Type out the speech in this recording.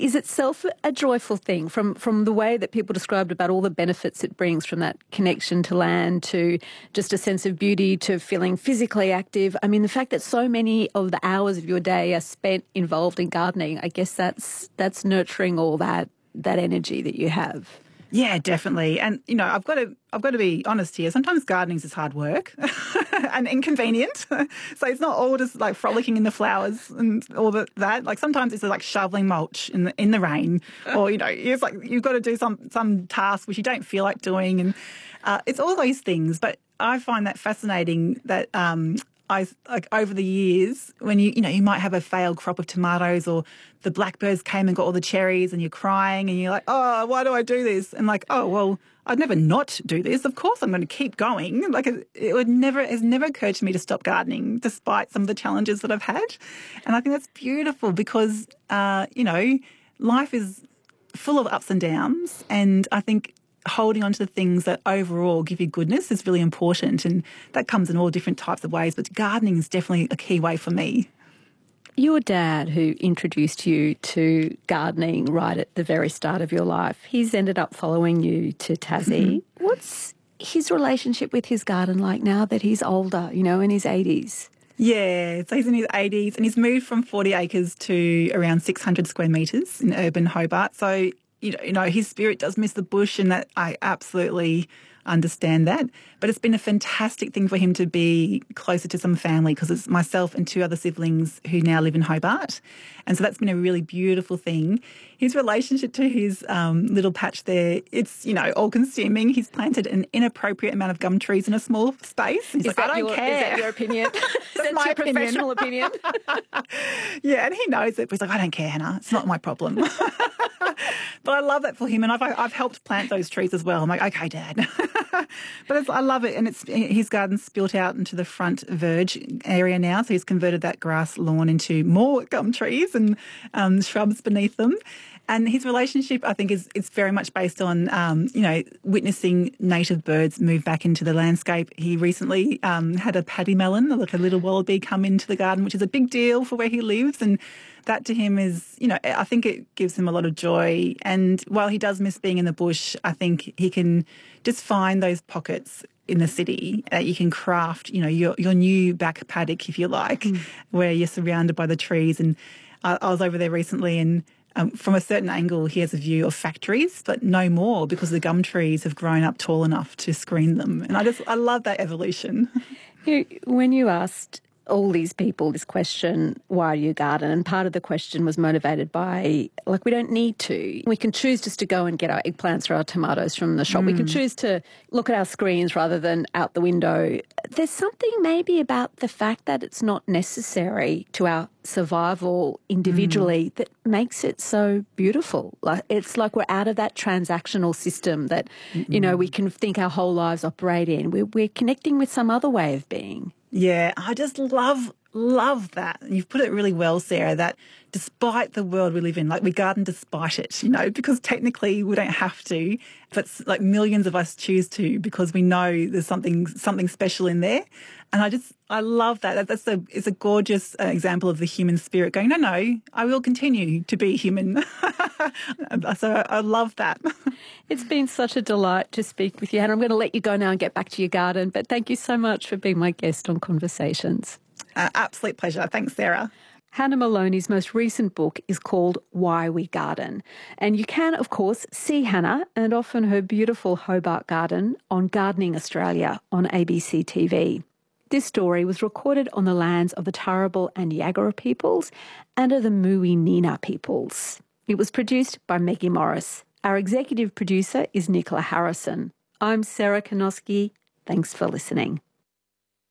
is itself a joyful thing from the way that people described about all the benefits it brings, from that connection to land to just a sense of beauty to feeling physically active. I mean, the fact that so many of the hours of your day are spent involved in gardening, I guess that's nurturing all that energy that you have. Yeah, definitely. And, I've got to be honest here. Sometimes gardening is just hard work and inconvenient. So it's not all just like frolicking in the flowers and all that. Like sometimes it's like shoveling mulch in the rain, or, it's like you've got to do some task which you don't feel like doing. And it's all those things. But I find that fascinating that over the years, when you might have a failed crop of tomatoes, or the blackbirds came and got all the cherries, and you're crying and you're like, oh, why do I do this? And like, oh, well, I'd never not do this. Of course I'm going to keep going. Like has never occurred to me to stop gardening despite some of the challenges that I've had. And I think that's beautiful because, life is full of ups and downs. And I think holding on to the things that overall give you goodness is really important, and that comes in all different types of ways, but gardening is definitely a key way for me. Your dad, who introduced you to gardening right at the very start of your life, he's ended up following you to Tassie. Mm-hmm. What's his relationship with his garden like now that he's older, in his 80s? Yeah, so he's in his 80s and he's moved from 40 acres to around 600 square metres in urban Hobart. So his spirit does miss the bush, and that I absolutely understand that. But it's been a fantastic thing for him to be closer to some family, because it's myself and two other siblings who now live in Hobart. And so that's been a really beautiful thing. His relationship to his little patch there, it's, all-consuming. He's planted an inappropriate amount of gum trees in a small space. He's like, I don't care. Is that your opinion? That's my professional opinion. Yeah, and he knows it. But he's like, I don't care, Hannah. It's not my problem. But I love that for him, and I've helped plant those trees as well. I'm like, okay, Dad. But I love it, and his garden's built out into the front verge area now, so he's converted that grass lawn into more gum trees and shrubs beneath them. And his relationship, I think, it's very much based on, witnessing native birds move back into the landscape. He recently had a paddy melon, like a little wallaby, come into the garden, which is a big deal for where he lives. And that to him is, I think it gives him a lot of joy. And while he does miss being in the bush, I think he can just find those pockets in the city that you can craft, your new back paddock, if you like, where you're surrounded by the trees. And I was over there recently, and from a certain angle, he has a view of factories, but no more, because the gum trees have grown up tall enough to screen them. And I love that evolution. When you asked all these people this question, why do you garden? And part of the question was motivated by, we don't need to. We can choose just to go and get our eggplants or our tomatoes from the shop. We can choose to look at our screens rather than out the window. There's something maybe about the fact that it's not necessary to our survival individually that makes it so beautiful. It's like we're out of that transactional system that, we can think our whole lives operate in. We're connecting with some other way of being. Yeah, I just love that. And you've put it really well, Sarah, that despite the world we live in, we garden despite it, because technically we don't have to, but millions of us choose to, because we know there's something special in there. And I love that. It's a gorgeous example of the human spirit going, no, I will continue to be human. So I love that. It's been such a delight to speak with you, Hannah. I'm going to let you go now and get back to your garden, but thank you so much for being my guest on Conversations. Absolute pleasure. Thanks, Sarah. Hannah Maloney's most recent book is called Why We Garden. And you can, of course, see Hannah and often her beautiful Hobart garden on Gardening Australia on ABC TV. This story was recorded on the lands of the Turrbal and Yagara peoples and of the Muwinina peoples. It was produced by Maggie Morris. Our executive producer is Nicola Harrison. I'm Sarah Konoski. Thanks for listening.